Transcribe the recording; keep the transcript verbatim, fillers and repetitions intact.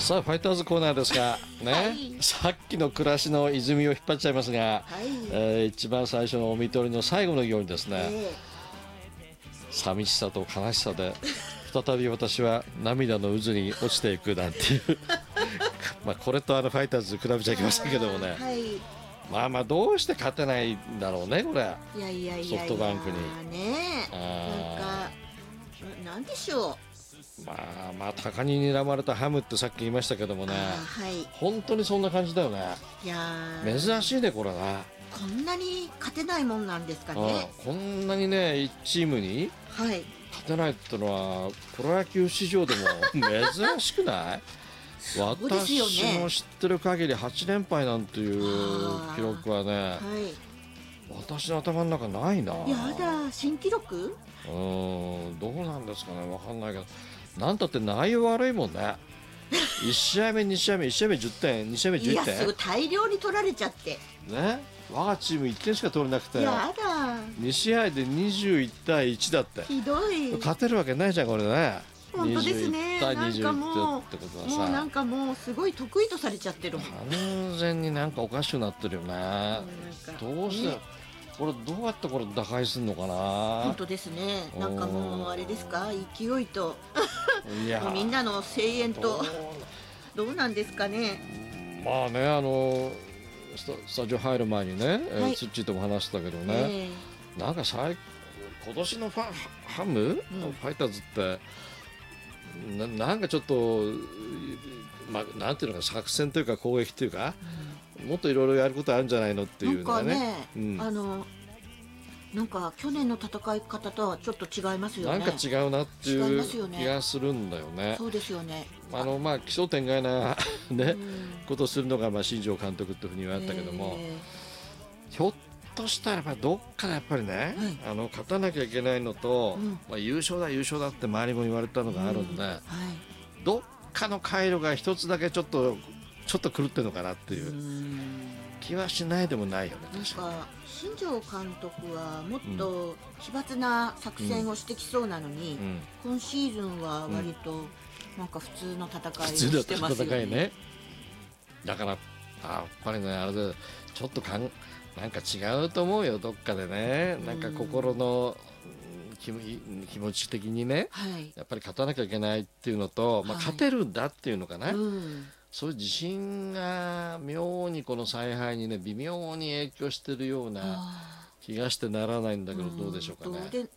さあファイターズコーナーですがね、はい、さっきの暮らしの泉を引っ張っちゃいますが、はいえー、一番最初のお見取りの最後の行にですね、えー、寂しさと悲しさで再び私は涙の渦に落ちていくなんていうまあこれとあのファイターズ比べちゃいけませんけどもね、はい、まあまあどうして勝てないんだろうねこれ。 いやいやいやいやソフトバンクにねえなんかなんでしょう。 まあまあ鷹に睨まれたハムってさっき言いましたけどもね、はい、本当にそんな感じだよね。 いや珍しいねこれな。 こんなに勝てないもんなんですかね。 こんなにねいちチームに勝てないってのはプロ野球史上でも珍しくない私の知ってる限りはちれんぱいなんていう記録はね、はい、私の頭の中ないな。 やだ新記録。 うーんどうなんですかね分かんないけどなんたって内容悪いもんねいち試合目に試合目いち試合目じゅってんに試合目じゅういってん。 いやすぐ大量に取られちゃってね我がチームいってんしか取れなくてやだに試合でにじゅういちたいいちだってひどい。 勝てるわけないじゃんこれね。 本当ですね。 なんかもうってことはさもうなんかもうすごい得意とされちゃってるもん。 完全になんかおかしくなってるよね。どうして、ね、これどうやってこれ打開するのかな。 本当ですね。なんかもうあれですか勢いといやみんなの声援とどうなんですかね。 まあねあのス タ, スタジオ入る前にね、はい、えー、ツッチーとも話したけどね、えー、なんか最今年のファハム、うん、ファイターズってな, なんかちょっと、まあ、なんていうのか作戦というか攻撃というか、うん、もっといろいろやることあるんじゃないのっていうのがね。 なんかね、うん、あのなんか去年の戦い方とはちょっと違いますよね。 なんか違うなっていう気がするんだよね。 そうですよね。 あのまあ奇想天外なね、うん、ことをするのがまあ新庄監督というふうに言われたけども、えー、ひょっとしたらやっぱりどっかでやっぱりね、はい、あの勝たなきゃいけないのと、うんまあ、優勝だ優勝だって周りも言われたのがあるんで、うんはい、どっかの回路が一つだけちょっとちょっと狂ってるのかなっていう気はしないでもないよね。 なんか新庄監督はもっと奇抜な作戦をしてきそうなのに、うん、今シーズンは割となんか普通の戦いをしてますよね。ねだからあやっぱりねあれでちょっとかんなんか違うと思うよどっかでね。なんか心の気, 気持ち的にね、はい、やっぱり勝たなきゃいけないっていうのと、まあ、勝てるんだっていうのかな、はいうんそういう自信が妙にこの采配にね微妙に影響してるような気がしてならないんだけどどうでしょうかね。